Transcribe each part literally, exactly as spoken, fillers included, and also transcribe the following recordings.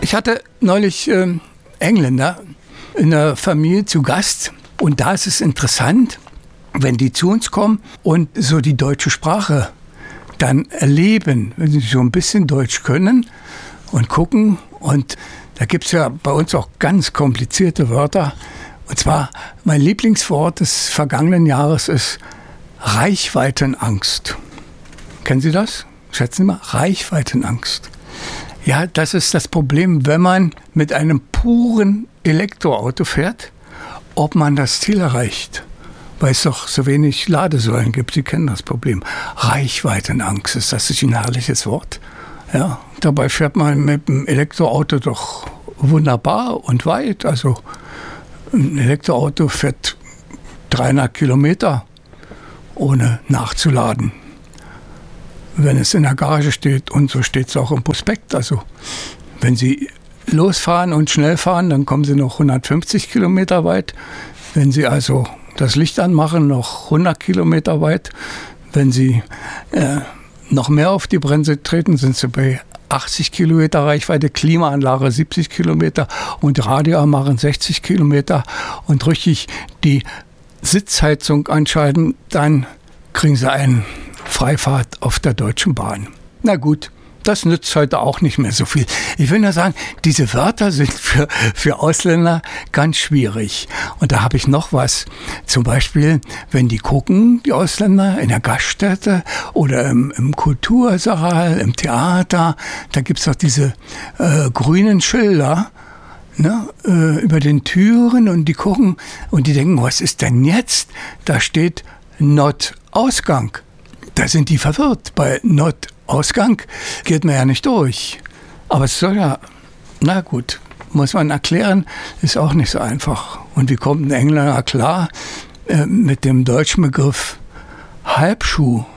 Ich hatte neulich ähm, Engländer in der Familie zu Gast und da ist es interessant, wenn die zu uns kommen und so die deutsche Sprache dann erleben, wenn sie so ein bisschen Deutsch können und gucken. Und da gibt es ja bei uns auch ganz komplizierte Wörter. Und zwar mein Lieblingswort des vergangenen Jahres ist Reichweitenangst. Kennen Sie das? Schätzen Sie mal, Reichweitenangst. Ja, das ist das Problem, wenn man mit einem puren Elektroauto fährt, ob man das Ziel erreicht. Weil es doch so wenig Ladesäulen gibt. Sie kennen das Problem. Reichweitenangst, ist das nicht ein herrliches Wort? Ja, dabei fährt man mit dem Elektroauto doch wunderbar und weit. Also ein Elektroauto fährt dreihundert Kilometer, ohne nachzuladen. Wenn es in der Garage steht, und so steht es auch im Prospekt. Also wenn Sie losfahren und schnell fahren, dann kommen Sie noch hundertfünfzig Kilometer weit. Wenn Sie also das Licht anmachen, noch hundert Kilometer weit. Wenn Sie äh, noch mehr auf die Bremse treten, sind Sie bei achtzig Kilometer Reichweite, Klimaanlage siebzig Kilometer und Radio machen sechzig Kilometer und richtig die Sitzheizung anschalten, dann kriegen Sie einen Freifahrt auf der Deutschen Bahn. Na gut. Das nützt heute auch nicht mehr so viel. Ich will nur sagen, diese Wörter sind für, für Ausländer ganz schwierig. Und da habe ich noch was. Zum Beispiel, wenn die gucken, die Ausländer, in der Gaststätte oder im, im Kultursaal, im Theater, da gibt es doch diese äh, grünen Schilder, ne, äh, über den Türen und die gucken und die denken, was ist denn jetzt? Da steht Notausgang. Da sind die verwirrt. Bei Notausgang geht man ja nicht durch. Aber es soll ja, na gut, muss man erklären, ist auch nicht so einfach. Und wie kommt ein Engländer klar äh, mit dem deutschen Begriff Halbschuh?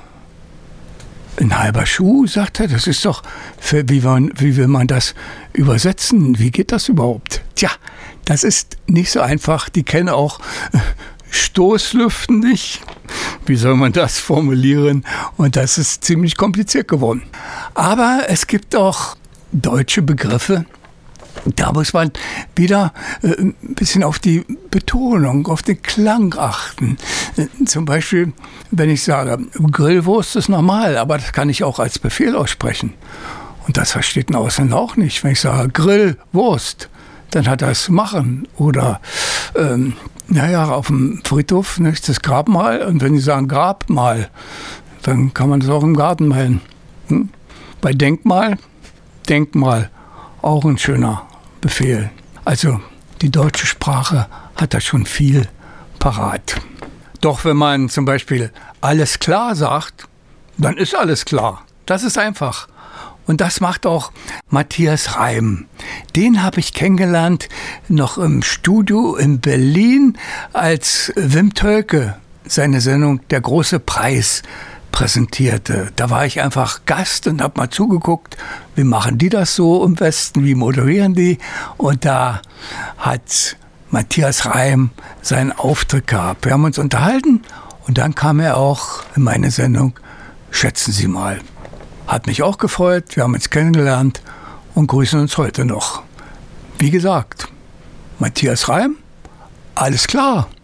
Ein halber Schuh, sagt er, das ist doch, für, wie, man, wie will man das übersetzen? Wie geht das überhaupt? Tja, das ist nicht so einfach. Die kennen auch äh, Stoßlüften nicht. Wie soll man das formulieren? Und das ist ziemlich kompliziert geworden. Aber es gibt auch deutsche Begriffe. Da muss man wieder äh, ein bisschen auf die Betonung, auf den Klang achten. Äh, zum Beispiel, wenn ich sage, Grillwurst ist normal, aber das kann ich auch als Befehl aussprechen. Und das versteht ein Ausländer auch nicht. Wenn ich sage Grillwurst, dann hat er es machen. Oder ähm, naja, auf dem Friedhof, nicht, das Grabmal. Und wenn die sagen Grabmal, dann kann man das auch im Garten malen. Hm? Bei Denkmal, Denkmal, auch ein schöner Befehl. Also die deutsche Sprache hat da schon viel parat. Doch wenn man zum Beispiel alles klar sagt, dann ist alles klar. Das ist einfach. Und das macht auch Matthias Reim. Den habe ich kennengelernt noch im Studio in Berlin, als Wim Tölke seine Sendung Der große Preis präsentierte. Da war ich einfach Gast und habe mal zugeguckt, wie machen die das so im Westen, wie moderieren die. Und da hat Matthias Reim seinen Auftritt gehabt. Wir haben uns unterhalten und dann kam er auch in meine Sendung Schätzen Sie mal. Hat mich auch gefreut, wir haben uns kennengelernt und grüßen uns heute noch. Wie gesagt, Matthias Reim, alles klar.